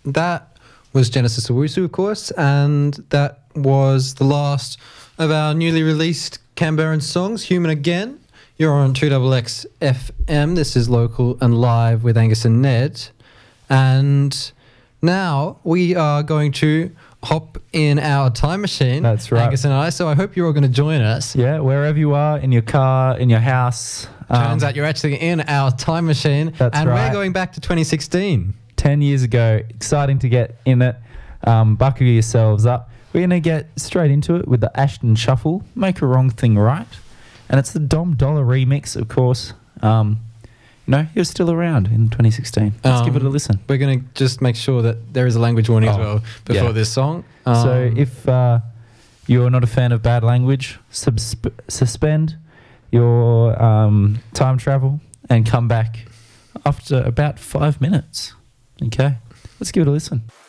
that was Genesis Owusu, of course, and that was the last of our newly released Canberran songs, Human Again. You're on 2XX FM. This is Local and Live with Angus and Ned. And now we are going to hop in our time machine. That's right. Angus and I. So I hope you're all going to join us. Yeah, wherever you are, in your car, in your house. Turns out you're actually in our time machine. That's and right. we're going back to 2016. 10 years ago. Exciting to get in it. Buckle yourselves up. We're going to get straight into it with the Ashton Shuffle, Make a Wrong Thing Right. And it's the Dom Dollar remix, of course. He was still around in 2016. Let's give it a listen. We're going to just make sure that there is a language warning as well before this song. So if you're not a fan of bad language, suspend your time travel and come back after about 5 minutes. Okay, let's give it a listen.